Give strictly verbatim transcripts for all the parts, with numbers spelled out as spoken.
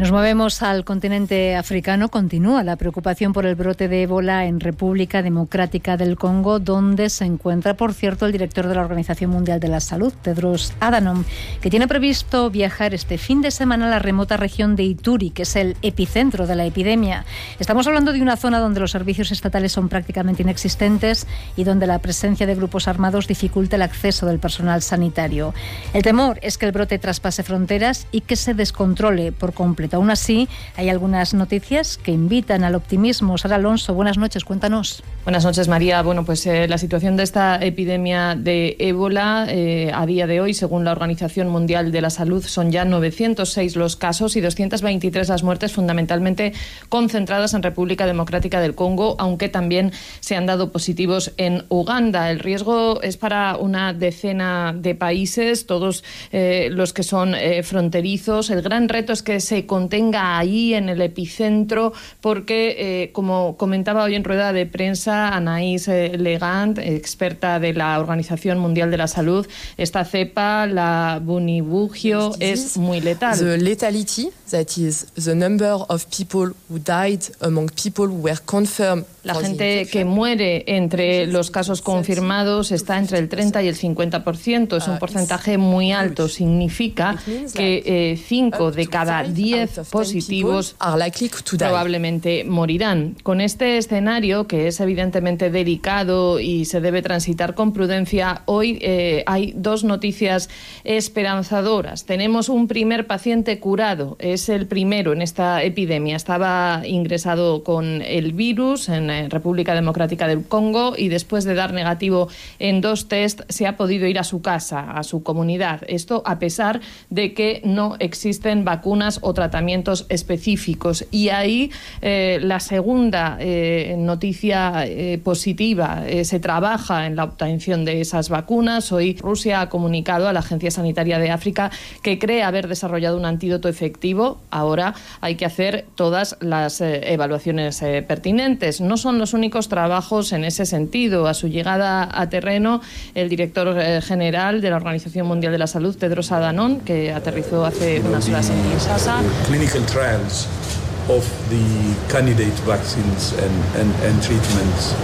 Nos movemos al continente africano. Continúa la preocupación por el brote de ébola en República Democrática del Congo, donde se encuentra, por cierto, el director de la Organización Mundial de la Salud, Tedros Adhanom, que tiene previsto viajar este fin de semana a la remota región de Ituri, que es el epicentro de la epidemia. Estamos hablando de una zona donde los servicios estatales son prácticamente inexistentes y donde la presencia de grupos armados dificulta el acceso del personal sanitario. El temor es que el brote traspase fronteras y que se descontrole por completo. Aún así, hay algunas noticias que invitan al optimismo. Sara Alonso, buenas noches, cuéntanos. Buenas noches, María. Bueno, pues eh, la situación de esta epidemia de ébola eh, a día de hoy, según la Organización Mundial de la Salud, son ya novecientos seis los casos y doscientas veintitrés las muertes, fundamentalmente concentradas en República Democrática del Congo, aunque también se han dado positivos en Uganda. El riesgo es para una decena de países, todos eh, los que son eh, fronterizos. El gran reto es que se contenga ahí en el epicentro, porque, eh, como comentaba hoy en rueda de prensa Anaïs eh, Legand, experta de la Organización Mundial de la Salud, esta cepa, la Bunibugio, es muy letal. The lethality, that is the number of people who died among people who were confirmed. La gente que muere entre los casos confirmados está entre el treinta y el cincuenta por ciento. Es un porcentaje muy alto. Significa que cinco eh, de cada diez positivos probablemente morirán. Con este escenario, que es evidentemente delicado y se debe transitar con prudencia, hoy eh, hay dos noticias esperanzadoras. Tenemos un primer paciente curado. Es el primero en esta epidemia. Estaba ingresado con el virus en República Democrática del Congo y después de dar negativo en dos test se ha podido ir a su casa, a su comunidad. Esto a pesar de que no existen vacunas o tratamientos específicos. Y ahí eh, la segunda eh, noticia eh, positiva, eh, se trabaja en la obtención de esas vacunas. Hoy Rusia ha comunicado a la Agencia Sanitaria de África que cree haber desarrollado un antídoto efectivo. Ahora hay que hacer todas las eh, evaluaciones eh, pertinentes. No son los únicos trabajos en ese sentido. A su llegada a terreno, el director eh, general de la Organización Mundial de la Salud, Tedros Adhanom, que aterrizó hace unas horas en Kinshasa. Clinical trials of the candidate vaccines and, and, and treatments.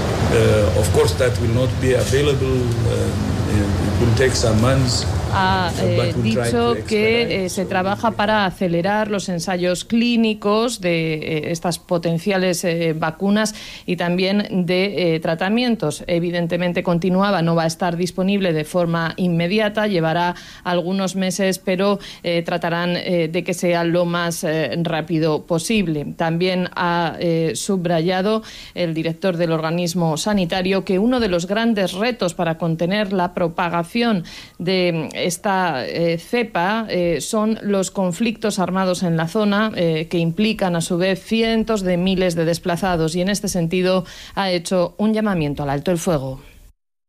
Uh, of course, that will not be available. Uh, it will take some months. Ha eh, dicho que eh, se trabaja para acelerar los ensayos clínicos de eh, estas potenciales eh, vacunas y también de eh, tratamientos. Evidentemente continuaba, no va a estar disponible de forma inmediata, llevará algunos meses, pero eh, tratarán eh, de que sea lo más eh, rápido posible. También ha eh, subrayado el director del organismo sanitario que uno de los grandes retos para contener la propagación de esta eh, cepa eh, son los conflictos armados en la zona, eh, que implican a su vez cientos de miles de desplazados, y en este sentido ha hecho un llamamiento al alto el fuego.